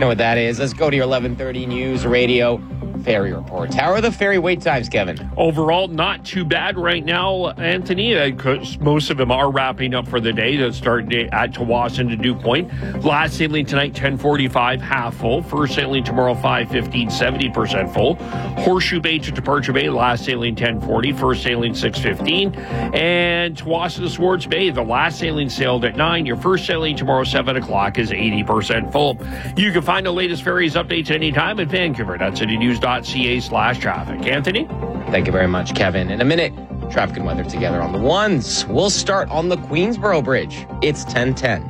know what that is. Let's go to your 11:30 News Radio Ferry Reports. How are the ferry wait times, Kevin? Overall, not too bad right now, Anthony, because most of them are wrapping up for the day. To start at Tsawwassen to Dew Point. Last sailing tonight, 10:45, half full. First sailing tomorrow, 5:15, 70% full. Horseshoe Bay to Departure Bay, last sailing 10:40, first sailing 6:15. And Tsawwassen to Swartz Bay, the last sailing sailed at 9. Your first sailing tomorrow, 7 o'clock, is 80% full. You can find the latest ferries updates anytime at vancouver.citynews.ca/traffic. Anthony? Thank you very much, Kevin. In a minute, traffic and weather together on the ones. We'll start on the Queensboro Bridge. It's 10:10.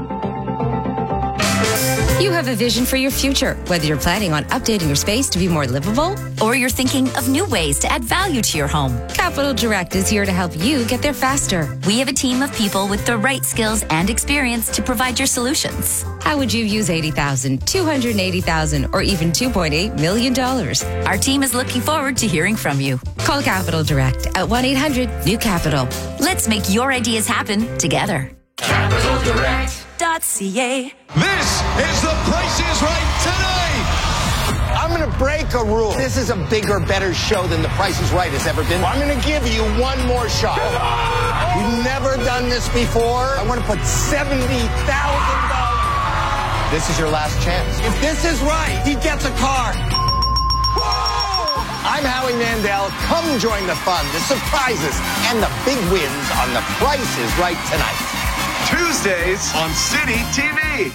You have a vision for your future, whether you're planning on updating your space to be more livable, or you're thinking of new ways to add value to your home. Capital Direct is here to help you get there faster. We have a team of people with the right skills and experience to provide your solutions. How would you use $80,000, $280,000, or even $2.8 million? Our team is looking forward to hearing from you. Call Capital Direct at 1-800-NEW-CAPITAL. Let's make your ideas happen together. CapitalDirect.ca. This is The Price is Right tonight. I'm going to break a rule. This is a bigger, better show than The Price is Right has ever been. I'm going to give you one more shot. We've never done this before. I want to put $70,000. This is your last chance. If this is right, he gets a car. I'm Howie Mandel. Come join the fun, the surprises, and the big wins on The Price is Right tonight. Tuesdays on City TV.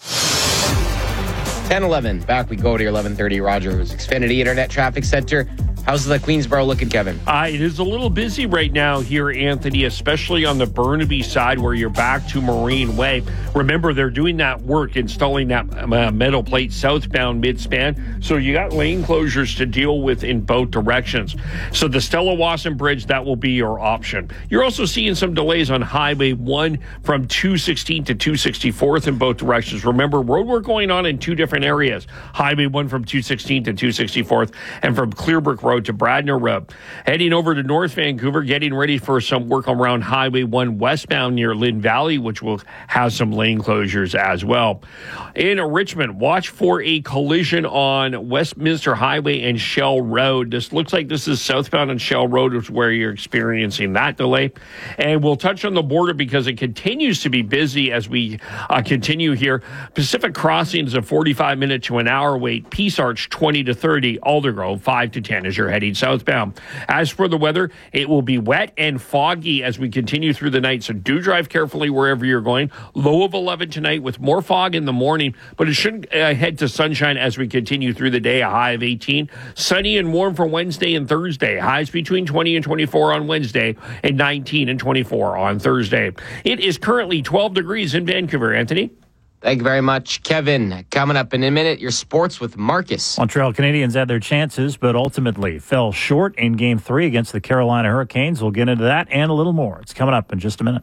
10:11. Back we go to your 11:30 Rogers Xfinity Internet Traffic Center. How's the Queensboro looking, Kevin? It is a little busy right now here, Anthony, especially on the Burnaby side where you're back to Marine Way. Remember, they're doing that work, installing that metal plate southbound mid-span, so you got lane closures to deal with in both directions. So the Stella Wasson Bridge, that will be your option. You're also seeing some delays on Highway 1 from 216 to 264th in both directions. Remember, road work going on in two different areas. Highway 1 from 216 to 264th and from Clearbrook Road to Bradner Road. Heading over to North Vancouver, getting ready for some work around Highway 1 westbound near Lynn Valley, which will have some lane closures as well. In Richmond, watch for a collision on Westminster Highway and Shell Road. This looks like this is southbound on Shell Road, which is where you're experiencing that delay. And we'll touch on the border because it continues to be busy as we continue here. Pacific Crossing is a 45-minute to an hour wait. Peace Arch 20 to 30. Aldergrove 5 to 10 as you're heading southbound. As for the weather, it will be wet and foggy as we continue through the night, so do drive carefully wherever you're going. Low of 11 tonight with more fog in the morning, but it should head to sunshine as we continue through the day, a high of 18. Sunny and warm for Wednesday and Thursday. Highs between 20 and 24 on Wednesday and 19 and 24 on Thursday. It is currently 12 degrees in Vancouver, Anthony. Thank you very much, Kevin. Coming up in a minute, your sports with Marcus. Montreal Canadiens had their chances, but ultimately fell short in Game 3 against the Carolina Hurricanes. We'll get into that and a little more. It's coming up in just a minute.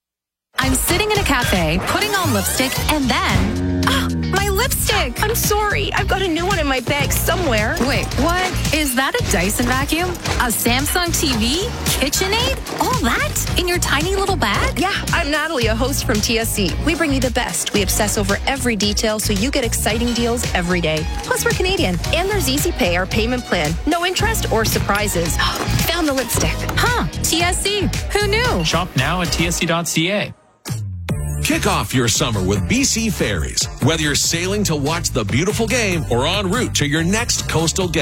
I'm sitting in a cafe, putting on lipstick, and then... my lipstick! I'm sorry. I've got a new one in my bag somewhere. Wait, what? Is that a Dyson vacuum? A Samsung TV? KitchenAid? All that? In your tiny little bag? Yeah, I'm Natalie, a host from TSC. We bring you the best. We obsess over every detail so you get exciting deals every day. Plus, we're Canadian. And there's Easy Pay, our payment plan. No interest or surprises. Found the lipstick. Huh, TSC. Who knew? Shop now at tsc.ca. Kick off your summer with BC Ferries. Whether you're sailing to watch the beautiful game or en route to your next coastal getaway.